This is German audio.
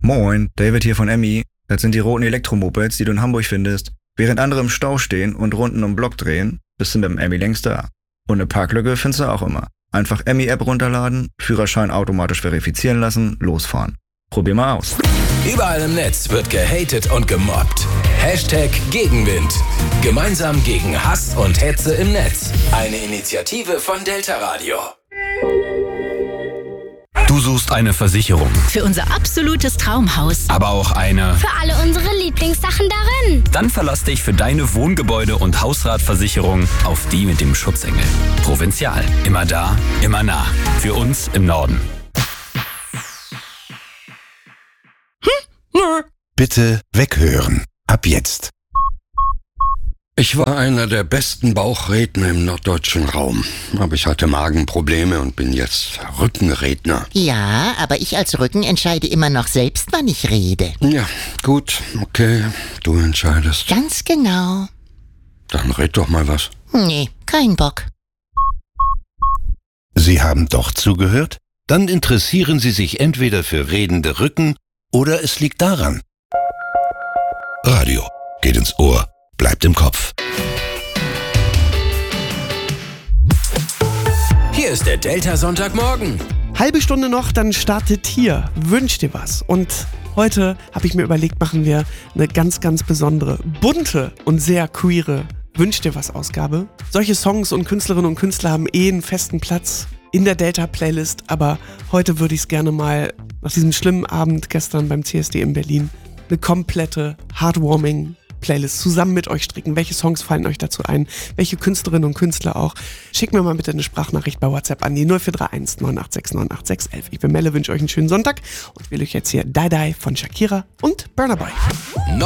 Moin, David hier von Emmy. Das sind die roten Elektromopeds, die du in Hamburg findest. Während andere im Stau stehen und Runden um den Block drehen, bist du mit dem Emmy längst da. Und eine Parklücke findest du auch immer. Einfach Emmy-App runterladen, Führerschein automatisch verifizieren lassen, losfahren. Probier mal aus. Überall im Netz wird gehatet und gemobbt. Hashtag Gegenwind. Gemeinsam gegen Hass und Hetze im Netz. Eine Initiative von Delta Radio. Du suchst eine Versicherung, Für unser absolutes Traumhaus. aber auch eine. Für alle unsere Lieblingssachen darin. Dann verlass dich für deine Wohngebäude- und Hausratversicherung auf die mit dem Schutzengel. Provinzial. Immer da, immer nah. Für uns im Norden. Bitte weghören. Ab jetzt. Ich war einer der besten Bauchredner im norddeutschen Raum. Aber ich hatte Magenprobleme und bin jetzt Rückenredner. Ja, aber ich als Rücken entscheide immer noch selbst, wann ich rede. Ja, gut, okay, du entscheidest. Ganz genau. Dann red doch mal was. Nee, kein Bock. Sie haben doch zugehört? Dann interessieren Sie sich entweder für redende Rücken oder es liegt daran. Radio geht ins Ohr, bleibt im Kopf. Hier ist der Delta Sonntagmorgen. Halbe Stunde noch, dann startet hier Wünsch dir was. Und heute habe ich mir überlegt, machen wir eine ganz, ganz besondere, bunte und sehr queere Wünsch dir was Ausgabe. Solche Songs und Künstlerinnen und Künstler haben einen festen Platz in der Delta-Playlist, aber heute würde ich es gerne mal nach diesem schlimmen Abend gestern beim CSD in Berlin eine komplette Heartwarming-Playlist zusammen mit euch stricken. Welche Songs fallen euch dazu ein? Welche Künstlerinnen und Künstler auch? Schickt mir mal bitte eine Sprachnachricht bei WhatsApp an die 0431 986 98611. Ich bin Melle, wünsche euch einen schönen Sonntag und spiele euch jetzt hier Die Die von Shakira und Burna Boy.